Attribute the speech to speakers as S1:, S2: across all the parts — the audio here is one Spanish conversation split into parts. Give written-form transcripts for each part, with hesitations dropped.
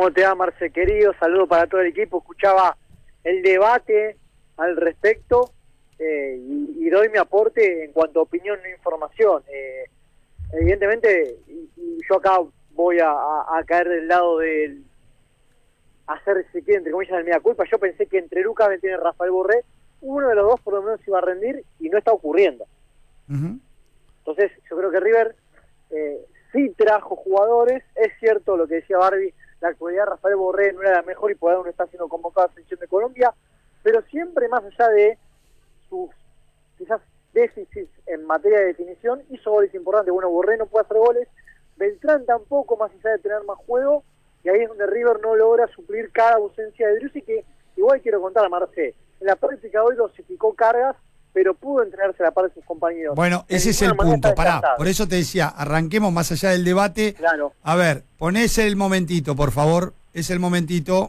S1: ¿Cómo te va, Marce, querido? Saludos para todo el equipo. Escuchaba el debate al respecto y doy mi aporte en cuanto a opinión, no información. Evidentemente, y yo acá voy a caer del lado del hacer, si quieren, entre comillas, de media culpa. Yo pensé que entre Lucas Beltrán y Rafael Borré, uno de los dos por lo menos iba a rendir y no está ocurriendo. Entonces, yo creo que River sí trajo jugadores. Es cierto lo que decía Barbie, la actualidad de Rafael Borré no era la mejor y por ahora no está siendo convocado a la selección de Colombia, pero siempre más allá de sus quizás déficits en materia de definición, hizo goles importantes. Bueno, Borré no puede hacer goles, Beltrán tampoco, más allá de tener más juego, y ahí es donde River no logra suplir cada ausencia de Driussi, que igual quiero contar a Marce, en la práctica hoy dosificó cargas, pero pudo entrenarse a la par de sus compañeros.
S2: Bueno, ese es el punto, pará, por eso te decía, arranquemos más allá del debate.
S1: Claro.
S2: A ver, ponés el momentito, por favor, es el momentito.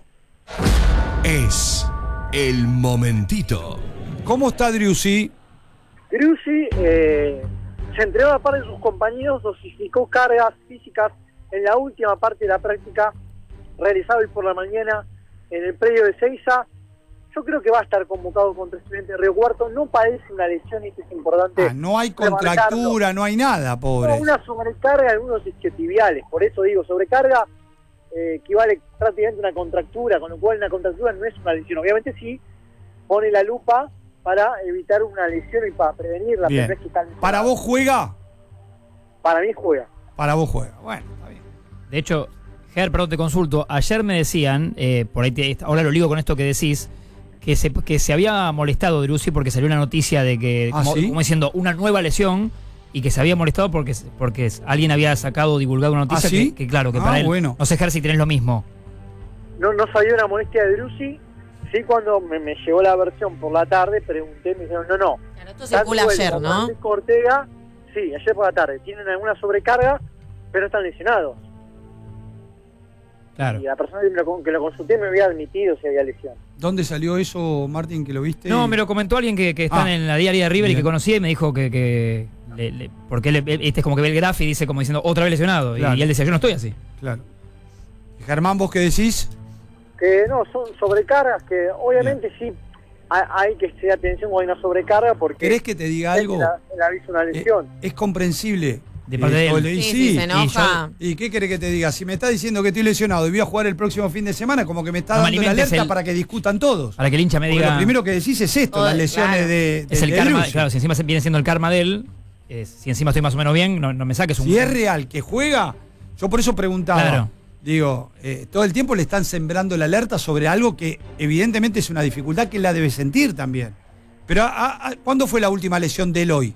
S3: Es el momentito.
S2: ¿Cómo está Driussi?
S1: Driussi se entregó a la par de sus compañeros, dosificó cargas físicas en la última parte de la práctica realizada hoy por la mañana en el predio de Ezeiza. Yo creo que va a estar convocado contra Estudiantes de Río Cuarto. No padece una lesión y esto es importante.
S2: No hay contractura, no hay nada, pobre.
S1: No, una sobrecarga en algunos isquiotibiales. Por eso digo, sobrecarga equivale prácticamente a una contractura, con lo cual una contractura no es una lesión. Obviamente sí pone la lupa para evitar una lesión y para prevenirla.
S2: Bien.
S1: Pero no es que está lesionado.
S2: ¿Para vos juega?
S1: Para mí juega.
S2: Para vos juega. Bueno, está bien.
S4: De hecho, Ger, perdón, te consulto. Ayer me decían, por ahí ahora lo ligo con esto que decís, que se había molestado Driussi porque salió una noticia de que, como diciendo, una nueva lesión, y que se había molestado porque alguien había divulgado una noticia que claro, que para él,
S2: bueno.
S4: No sé, Ger, si tenés lo mismo.
S1: No salió una molestia de Driussi. Sí, cuando me llegó la versión por la tarde, pregunté, me dijeron, no.
S5: Claro, esto circula ayer, ¿no?
S1: Francisco Ortega, sí, ayer por la tarde. Tienen alguna sobrecarga, pero están lesionados.
S4: Claro.
S1: Y la persona que lo consulté me había admitido si había lesión.
S2: ¿Dónde salió eso, Martín, que lo viste?
S4: No, me lo comentó alguien que está en la diaria de River y que conocía, y me dijo que porque este es como que ve el graf y dice como diciendo otra vez lesionado. Claro. Y él decía, yo no estoy así.
S2: Claro. Germán, ¿vos qué decís?
S1: Que no, son sobrecargas que obviamente sí hay que tener atención cuando hay una sobrecarga, porque...
S2: ¿Querés que te diga algo?
S1: Él avisa una lesión.
S2: Es comprensible.
S4: De parte de él.
S5: Sí, se enoja.
S2: ¿Y qué querés que te diga? Si me está diciendo que estoy lesionado y voy a jugar el próximo fin de semana, como que me está dando la alerta para que discutan todos.
S4: Para que el hincha me diga...
S2: Porque lo primero que decís es esto, las lesiones de
S4: es el
S2: de
S4: karma,
S2: Driussi.
S4: claro, si encima viene siendo el karma de él, si encima estoy más o menos bien, no me saques un...
S2: Si es real que juega, yo por eso preguntaba.
S4: Claro.
S2: Digo, todo el tiempo le están sembrando la alerta sobre algo que evidentemente es una dificultad que él la debe sentir también. Pero, ¿cuándo fue la última lesión de él hoy?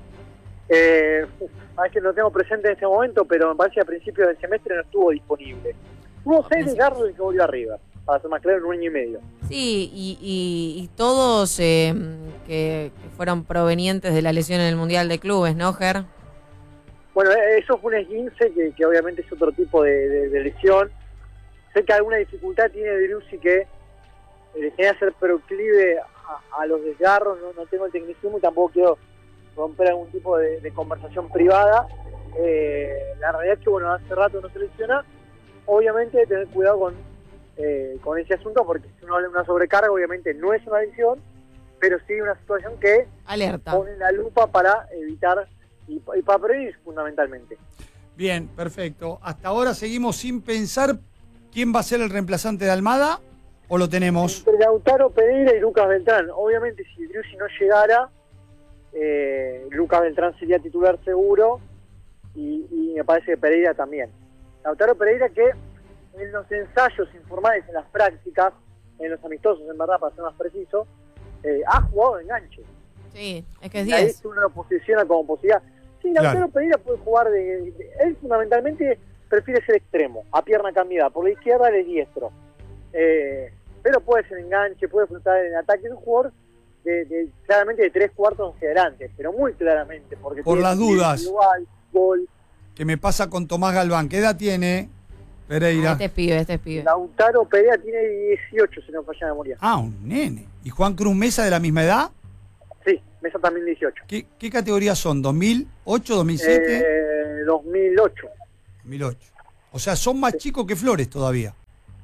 S1: Es que no tengo presente en este momento, pero me parece que a principios del semestre no estuvo disponible. Hubo 6 de Garro que volvió arriba, para ser más claro, en un año y medio.
S5: Sí, y todos que fueron provenientes de la lesión en el Mundial de Clubes, ¿no, Ger?
S1: Bueno, eso fue un esguince que obviamente es otro tipo de lesión. Sé que alguna dificultad tiene Driussi que le genera ser proclive a los desgarros. No tengo el tecnicismo y tampoco quiero romper algún tipo de conversación privada. La realidad es que, bueno, hace rato no se lesiona. Obviamente hay que tener cuidado con ese asunto, porque si uno habla de una sobrecarga, obviamente no es una lesión, pero sí una situación que
S5: alerta,
S1: pone la lupa para evitar y para prevenir fundamentalmente.
S2: Bien, perfecto. Hasta ahora seguimos sin pensar quién va a ser el reemplazante de Almada, ¿o lo tenemos?
S1: Entre Lautaro Pereira y Lucas Beltrán. Obviamente si Driussi no llegara, Lucas Beltrán sería titular seguro y me parece que Pereira también. Lautaro Pereira, que en los ensayos informales, en las prácticas, en los amistosos, en verdad, para ser más preciso, ha jugado de enganche.
S5: Sí, es que es
S1: Ahí
S5: 10.
S1: uno lo posiciona como posibilidad. Sí, Lautaro
S2: Claro.
S1: Pereira puede jugar él fundamentalmente prefiere ser extremo, a pierna cambiada. Por la izquierda él es diestro. Pero puede ser enganche, puede flotar en ataque. Es un jugador claramente de 3/4 hacia adelante, pero muy claramente. Porque
S2: Por las dudas.
S1: Igual, gol.
S2: Que me pasa con Tomás Galván. ¿Qué edad tiene Pereira?
S5: Este es pibe.
S1: Lautaro Pereira tiene 18, si no falla la memoria.
S2: Un nene. ¿Y Juan Cruz Mesa de la misma edad?
S1: Sí, Mesa también 18.
S2: ¿Qué categorías son? ¿2008, 2007?
S1: 2008.
S2: 2008. O sea, son más chicos que Flores todavía.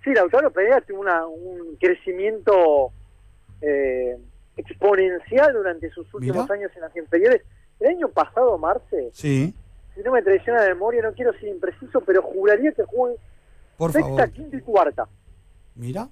S1: Sí, Lautaro Pereira tuvo un crecimiento exponencial durante sus últimos años en las inferiores. El año pasado, Marce,
S2: sí,
S1: si no me traiciona la memoria, no quiero ser impreciso, pero juraría que jugó en
S2: por
S1: sexta,
S2: favor.
S1: quinta y cuarta.
S2: Mira.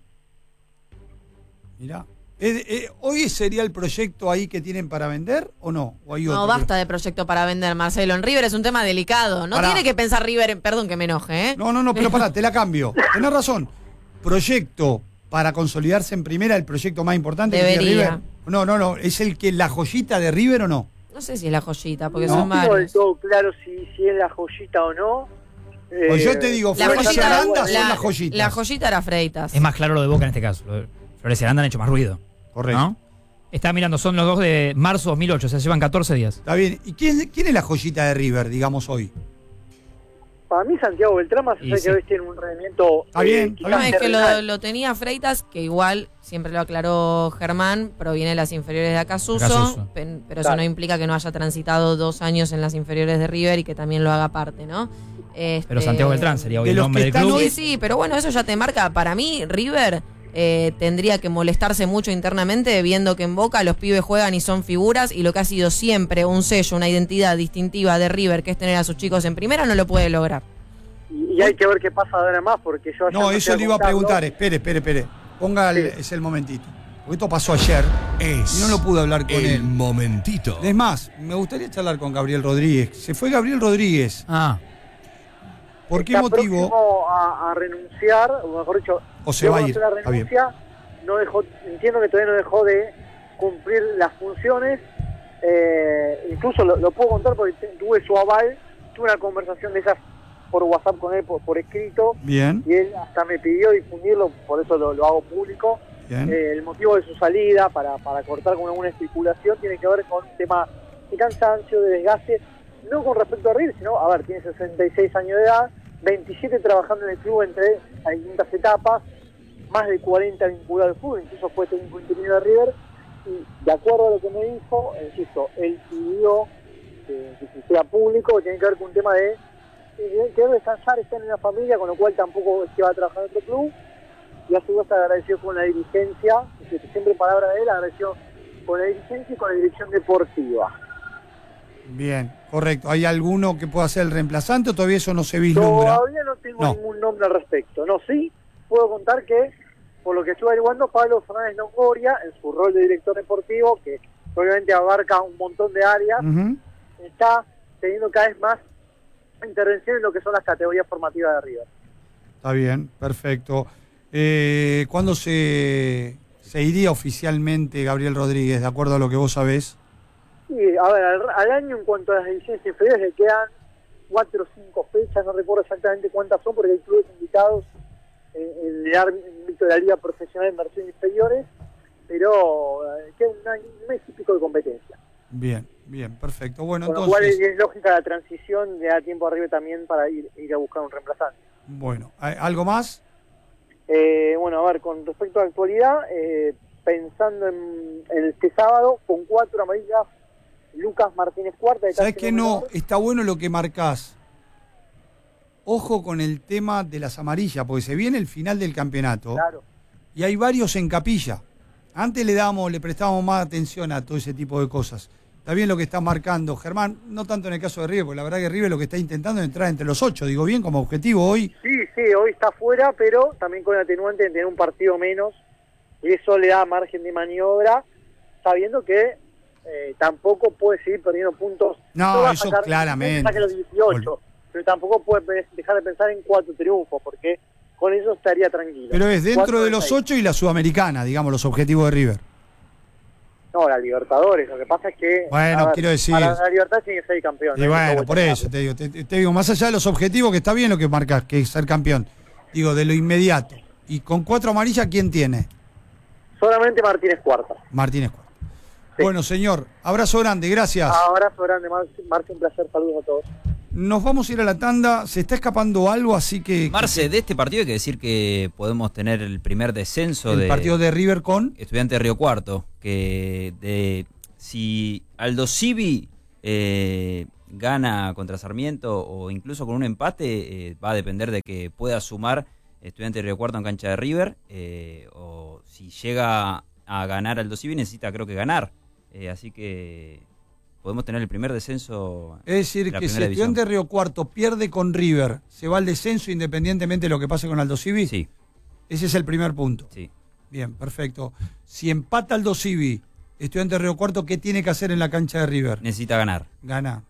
S2: ¿Hoy sería el proyecto ahí que tienen para vender o no? ¿O hay otro?
S5: No, basta de proyecto para vender, Marcelo. En River es un tema delicado. No tiene que pensar River, perdón que me enoje, ¿eh?
S2: No, pero pará, te la cambio. Tenés razón. Proyecto para consolidarse en primera, el proyecto más importante que tiene River. No, ¿es la joyita de River o no?
S5: No sé si es la joyita, porque
S1: no
S5: son
S1: tengo del
S5: varios.
S1: todo claro si es la joyita o no.
S2: Pues yo te digo, Flores y Aranda son las joyitas.
S5: La joyita era Freitas.
S4: Es más claro lo de Boca en este caso. Flores y Aranda han hecho más ruido.
S2: Correcto.
S4: ¿No? Estaba mirando, son los dos de marzo 2008, o sea, llevan 14 días.
S2: Está bien. ¿Y quién es la joyita de River, digamos, hoy?
S1: Para mí Santiago Beltrán, más allá que hoy tiene un rendimiento...
S2: Está bien.
S5: No, es que lo tenía Freitas, que igual, siempre lo aclaró Germán, proviene de las inferiores de Acasuso, pero eso no implica que no haya transitado 2 años en las inferiores de River y que también lo haga parte, ¿no?
S4: Pero Santiago Beltrán sería hoy el nombre del club.
S5: Sí, pero bueno, eso ya te marca. Para mí, River tendría que molestarse mucho internamente viendo que en Boca los pibes juegan y son figuras, y lo que ha sido siempre un sello, una identidad distintiva de River, que es tener a sus chicos en primera, no lo puede lograr.
S1: Y hay que ver qué pasa ahora más, porque yo...
S2: No, eso le iba a preguntar. Espere. Ponga es el momentito. Porque esto pasó ayer y no lo pude hablar con él.
S3: El momentito.
S2: Es más, me gustaría charlar con Gabriel Rodríguez. Se fue Gabriel Rodríguez. ¿Por qué motivo?
S1: Próximo a renunciar, o mejor dicho,
S2: o se va a ir.
S1: La renuncia, no dejó, entiendo que todavía no dejó de cumplir las funciones. Incluso lo puedo contar porque tuve su aval, tuve una conversación de esas por WhatsApp con él por escrito.
S2: Bien.
S1: Y él hasta me pidió difundirlo, por eso lo hago público. El motivo de su salida, para cortar con alguna especulación, tiene que ver con un tema de cansancio, de desgaste, no con respecto a River, sino, tiene 66 años de edad, 27 trabajando en el club entre las distintas etapas, más de 40 vinculados al fútbol, incluso fue técnico interino de River, y de acuerdo a lo que me dijo, insisto, él pidió que sea público, que tiene que ver con un tema de querer descansar, estar en una familia, con lo cual tampoco es que va a trabajar en otro club, y a su vez agradeció con la dirigencia, siempre palabra de él, agradeció con la dirigencia y con la dirección deportiva.
S2: Bien, correcto. ¿Hay alguno que pueda ser el reemplazante o todavía eso no se vislumbra?
S1: Todavía no tengo ningún nombre al respecto. No, sí, puedo contar que, por lo que estuve averiguando, Pablo Fernández Longoria, en su rol de director deportivo, que obviamente abarca un montón de áreas, está teniendo cada vez más intervención en lo que son las categorías formativas de River. Está
S2: bien, perfecto. ¿Cuándo se iría oficialmente Gabriel Rodríguez, de acuerdo a lo que vos sabés?
S1: Sí, a ver, al año en cuanto a las divisiones inferiores le quedan 4 o 5 fechas, no recuerdo exactamente cuántas son porque hay clubes invitados en el ámbito de la Liga Profesional de Inversión Inferiores, pero queda un mes y pico de competencia.
S2: Bien, perfecto. Bueno,
S1: con
S2: entonces...
S1: lo cual es lógica la transición, le da tiempo arriba también para ir a buscar un reemplazante.
S2: Bueno, ¿algo más?
S1: Bueno, a ver, con respecto a la actualidad, pensando en este sábado, con 4 amarillas, Lucas Martínez Cuarta.
S2: ¿Sabes qué? No, está bueno lo que marcás. Ojo con el tema de las amarillas, porque se viene el final del campeonato.
S1: Claro.
S2: Y hay varios en capilla. Antes le prestábamos más atención a todo ese tipo de cosas. Está bien lo que está marcando Germán, no tanto en el caso de River, porque la verdad que River lo que está intentando es entrar entre los 8, digo bien, como objetivo hoy.
S1: Sí, hoy está fuera, pero también con el atenuante de tener un partido menos, y eso le da margen de maniobra, sabiendo que tampoco puede seguir perdiendo puntos.
S2: No eso sacar, claramente.
S1: No los 18, pero tampoco puede dejar de pensar en 4 triunfos, porque con eso estaría tranquilo.
S2: Pero es dentro de los 8 y la Sudamericana, digamos, los objetivos de River.
S1: No, la Libertadores, lo que pasa es que...
S2: Bueno, quiero decir...
S1: Para la Libertadores tiene que ser campeón.
S2: Y bueno, por eso te digo, más allá de los objetivos, que está bien lo que marcas, que es ser campeón, digo, de lo inmediato. Y con 4 amarillas, ¿quién tiene?
S1: Solamente Martínez Cuarta.
S2: Martínez Cuarta. Sí. Bueno, señor, abrazo grande, gracias.
S1: Abrazo grande, Marce, un placer, saludos a todos.
S2: Nos vamos a ir a la tanda, se está escapando algo, así que...
S6: Marce, de este partido hay que decir que podemos tener el primer descenso
S2: el partido de River con...
S6: Estudiantes de Río Cuarto, que si Aldo Civi gana contra Sarmiento o incluso con un empate, va a depender de que pueda sumar Estudiante de Río Cuarto en cancha de River, o si llega a ganar Aldo Civi necesita creo que ganar, así que podemos tener el primer descenso.
S2: Es decir, que si Estudiante de Río Cuarto pierde con River, ¿se va al descenso independientemente de lo que pase con Aldo Civi?
S6: Sí.
S2: Ese es el primer punto.
S6: Sí.
S2: Bien, perfecto. Si empata Aldo Civi, Estudiante de Río Cuarto, ¿qué tiene que hacer en la cancha de River?
S6: Necesita ganar.
S2: Ganar.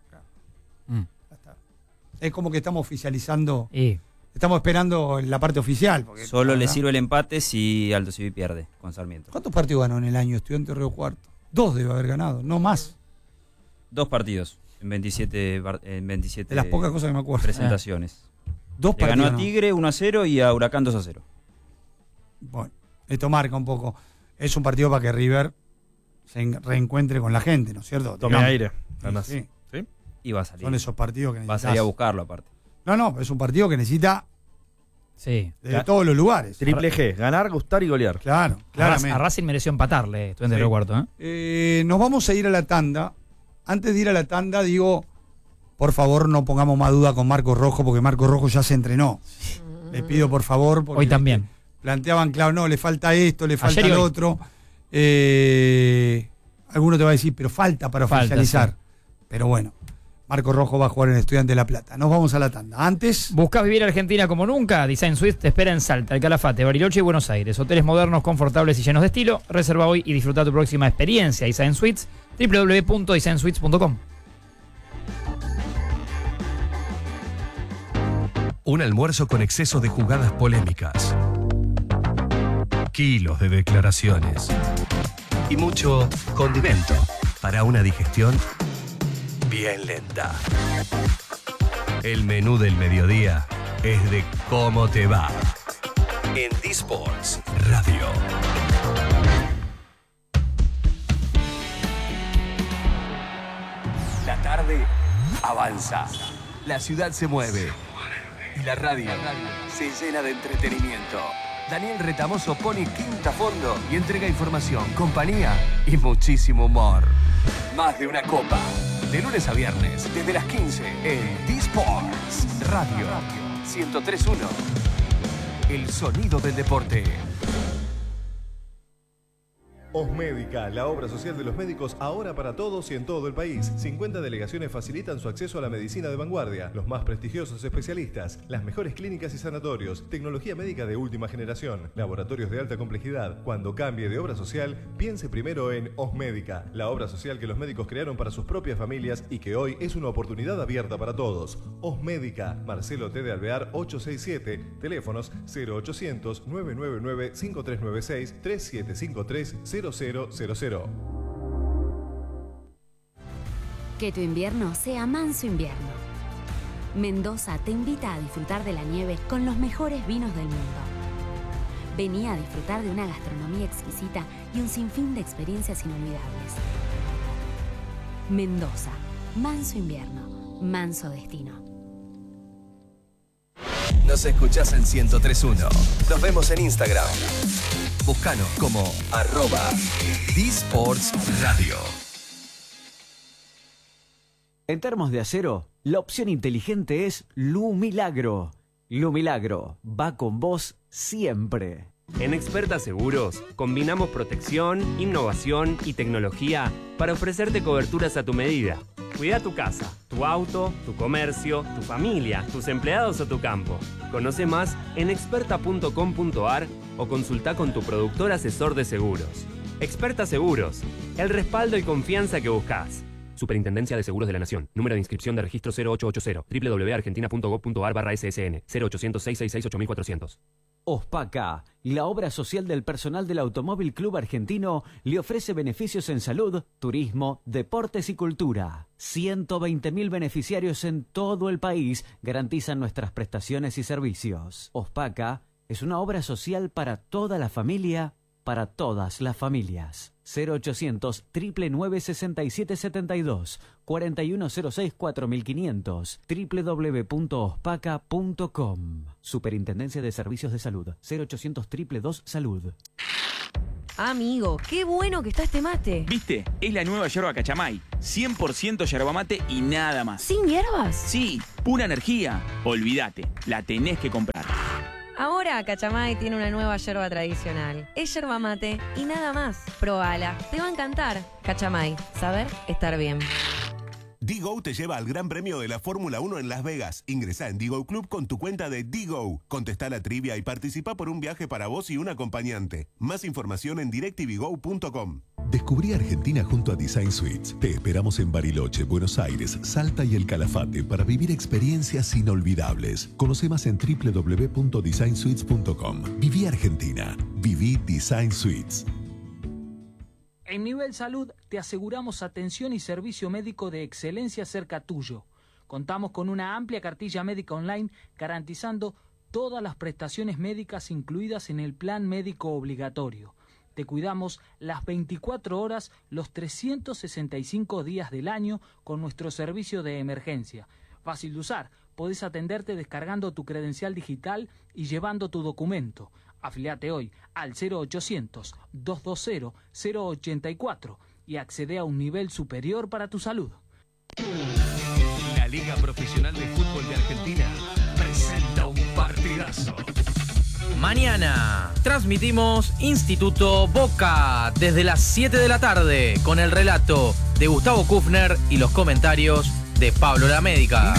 S2: Es como que estamos oficializando. Estamos esperando la parte oficial.
S6: Solo le sirve el empate si Aldo Civi pierde con Sarmiento.
S2: ¿Cuántos partidos ganó en el año Estudiante de Río Cuarto? 2 debe haber ganado, no más.
S6: 2 partidos en 27
S2: de las pocas cosas que me acuerdo.
S6: Presentaciones.
S2: 2 partidos.
S6: Ganó a Tigre 1-0 y a Huracán 2-0.
S2: Bueno, esto marca un poco. Es un partido para que River se reencuentre con la gente, ¿no es cierto?
S7: Tome aire, además.
S2: Sí.
S7: ¿Sí?
S6: Y va a salir.
S2: Son esos partidos que necesitas.
S6: Va a salir a buscarlo aparte.
S2: No, es un partido que necesita
S4: de
S2: todos los lugares.
S7: Triple G, ganar, gustar y golear.
S2: Claro, claramente.
S4: A Racing mereció empatarle, Estudiante de Río Cuarto.
S2: Nos vamos a ir a la tanda. Antes de ir a la tanda, digo, por favor no pongamos más duda con Marcos Rojo, porque Marcos Rojo ya se entrenó. Le pido por favor. Porque
S4: hoy también.
S2: Planteaban, claro, no, le falta esto, le falta lo otro. Alguno te va a decir, pero falta para oficializar. Sí. Pero bueno, Marcos Rojo va a jugar en Estudiante de La Plata. Nos vamos a la tanda. Antes...
S4: ¿Buscás vivir Argentina como nunca? Design Suites te espera en Salta, El Calafate, Bariloche y Buenos Aires. Hoteles modernos, confortables y llenos de estilo. Reserva hoy y disfruta tu próxima experiencia. Design Suites, www.designsuites.com.
S3: Un almuerzo con exceso de jugadas polémicas, kilos de declaraciones y mucho condimento para una digestión bien lenta. El menú del mediodía es de cómo te va en D-Sports Radio. La tarde avanza, la ciudad se mueve y la radio se llena de entretenimiento. Daniel Retamoso pone quinta fondo y entrega información, compañía y muchísimo humor. Más de una copa, de lunes a viernes, desde las 15 en D-Sports Radio 103.1. El sonido del deporte.
S8: Osmédica, la obra social de los médicos ahora para todos y en todo el país. 50 delegaciones facilitan su acceso a la medicina de vanguardia, los más prestigiosos especialistas, las mejores clínicas y sanatorios, tecnología médica de última generación, laboratorios de alta complejidad. Cuando cambie de obra social, piense primero en Osmédica, la obra social que los médicos crearon para sus propias familias y que hoy es una oportunidad abierta para todos. Osmédica, Marcelo T. de Alvear 867, teléfonos 0800 999 5396 3753 0000.
S9: Que tu invierno sea manso invierno. Mendoza te invita a disfrutar de la nieve con los mejores vinos del mundo. Vení a disfrutar de una gastronomía exquisita y un sinfín de experiencias inolvidables. Mendoza, manso invierno, manso destino.
S3: Nos escuchás en 103.1. Nos vemos en Instagram. Búscanos como @DSportsRadio.
S10: En termos de acero, la opción inteligente es Lumilagro. Lumilagro va con vos siempre.
S11: En Experta Seguros combinamos protección, innovación y tecnología para ofrecerte coberturas a tu medida. Cuida tu casa, tu auto, tu comercio, tu familia, tus empleados o tu campo. Conoce más en experta.com.ar o consulta con tu productor asesor de seguros. Experta Seguros, el respaldo y confianza que buscas. Superintendencia de Seguros de la Nación. Número de inscripción de registro 0880. www.argentina.gov.ar/ssn 0800-666-8400.
S10: Ospaca, la obra social del personal del Automóvil Club Argentino, le ofrece beneficios en salud, turismo, deportes y cultura. 120.000 beneficiarios en todo el país garantizan nuestras prestaciones y servicios. Ospaca es una obra social para toda la familia, para todas las familias. 0800 999 6772 4106 4500 www.ospaca.com. Superintendencia de Servicios de Salud. 0800 222 Salud.
S5: Amigo, qué bueno que está este mate.
S12: ¿Viste? Es la nueva yerba Cachamay. 100% yerba mate y nada más.
S5: ¿Sin hierbas?
S12: Sí, pura energía. Olvídate, la tenés que comprar.
S13: Ahora Cachamay tiene una nueva yerba tradicional. Es yerba mate y nada más. Probala, te va a encantar. Cachamay, saber estar bien.
S14: Digo te lleva al Gran Premio de la Fórmula 1 en Las Vegas. Ingresá en Digo Club con tu cuenta de Digo. Contestá la trivia y participa por un viaje para vos y un acompañante. Más información en directvgo.com.
S15: Descubrí Argentina junto a Design Suites. Te esperamos en Bariloche, Buenos Aires, Salta y El Calafate para vivir experiencias inolvidables. Conoce más en www.designsuites.com. Viví Argentina. Viví Design Suites.
S16: En Nivel Salud te aseguramos atención y servicio médico de excelencia cerca tuyo. Contamos con una amplia cartilla médica online garantizando todas las prestaciones médicas incluidas en el plan médico obligatorio. Te cuidamos las 24 horas, los 365 días del año con nuestro servicio de emergencia. Fácil de usar, podés atenderte descargando tu credencial digital y llevando tu documento. Afiliate hoy al 0800-220-084 y accede a un nivel superior para tu salud.
S3: La Liga Profesional de Fútbol de Argentina presenta un partidazo.
S17: Mañana transmitimos Instituto Boca desde las 7 de la tarde con el relato de Gustavo Kufner y los comentarios de Pablo Lamédica.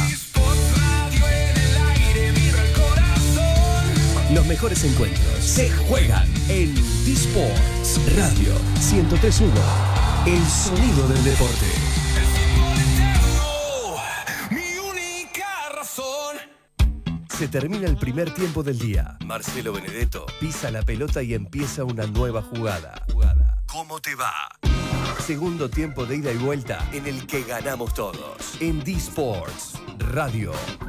S3: Los mejores encuentros se juegan en D-Sports Radio 103.1. El sonido del deporte. Mi única razón. Se termina el primer tiempo del día. Marcelo Benedetto pisa la pelota y empieza una nueva jugada. ¿Cómo te va? Segundo tiempo de ida y vuelta en el que ganamos todos. En D-Sports Radio